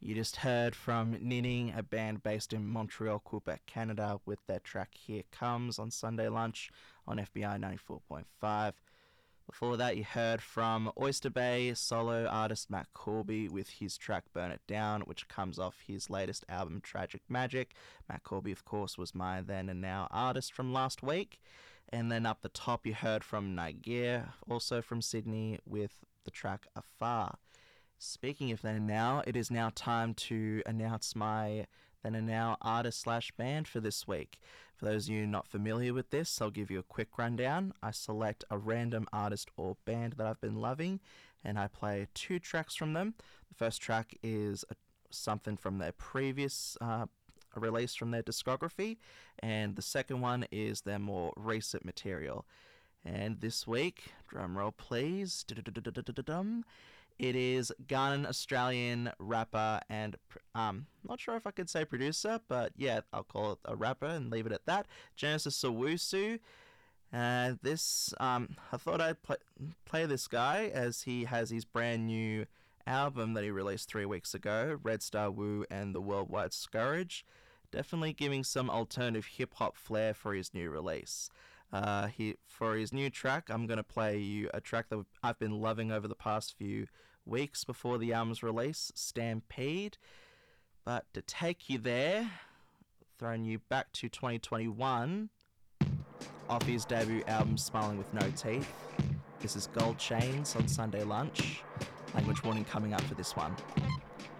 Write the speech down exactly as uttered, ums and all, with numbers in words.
You just heard from Ninning, a band based in Montreal, Quebec, Canada, with their track Here Comes on Sunday Lunch on F B I ninety-four point five. Before that, you heard from Oyster Bay solo artist Matt Corby with his track Burn It Down, which comes off his latest album Tragic Magic. Matt Corby, of course, was my then and now artist from last week. And then up the top, you heard from Nigear, also from Sydney, with the track Afar. Speaking of then and now, it is now time to announce my then and now artist slash band for this week. For those of you not familiar with this, I'll give you a quick rundown. I select a random artist or band that I've been loving, and I play two tracks from them. The first track is a, something from their previous uh, release from their discography, and the second one is their more recent material. And this week, drum roll please, dum it is Ghanaian Australian rapper and um not sure if I could say producer, but yeah, I'll call it a rapper and leave it at that. Genesis Owusu. Uh, this um I thought I'd play play this guy as he has his brand new album that he released three weeks ago, Red Star Woo and the Worldwide Scourge. Definitely giving some alternative hip hop flair for his new release. Uh, he, for his new track, I'm going to play you a track that I've been loving over the past few weeks before the album's release, Stampede. But to take you there, throwing you back to twenty twenty-one, off his debut album, Smiling With No Teeth, this is Gold Chains on Sunday Lunch. Language warning coming up for this one.